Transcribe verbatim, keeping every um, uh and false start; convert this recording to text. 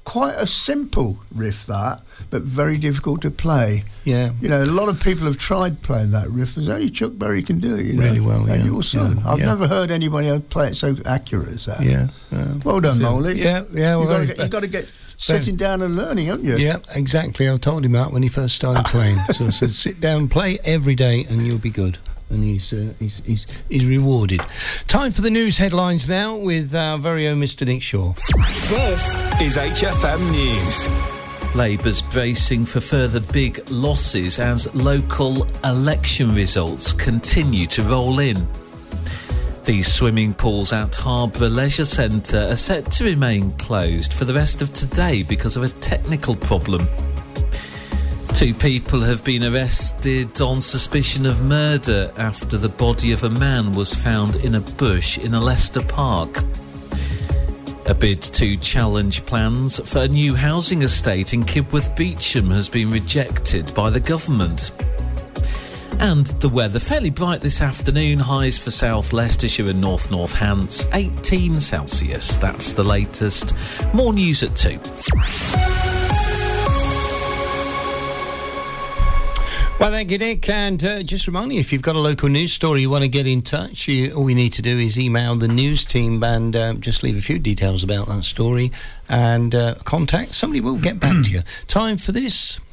quite a simple riff, that, but very difficult to play. Yeah. You know, a lot of people have tried playing that riff. There's only Chuck Berry can do it, you know. Really well, and yeah. your son. Yeah, I've yeah. never heard anybody else play it so accurate as that. Yeah. Uh, well done, Molly. Yeah, yeah. Well, You've got to get, you've got to get sitting down and learning, haven't you? Yeah, exactly. I told him that when he first started playing. So I said, sit down, play every day, and you'll be good. And he's, uh, he's he's he's rewarded. Time for the news headlines now with our very own Mister Nick Shaw. This is H F M News. Labour's bracing for further big losses as local election results continue to roll in. The swimming pools at Harborough Leisure Centre are set to remain closed for the rest of today because of a technical problem. Two people have been arrested on suspicion of murder after the body of a man was found in a bush in a Leicester park. A bid to challenge plans for a new housing estate in Kibworth Beecham has been rejected by the government. And the weather, fairly bright this afternoon, highs for South Leicestershire and North Northants, eighteen Celsius. That's the latest. More news at two. Well, thank you, Nick. And uh, just remind you, if you've got a local news story you want to get in touch, you, all you need to do is email the news team and uh, just leave a few details about that story and uh, contact. Somebody will get back to you. Time for this.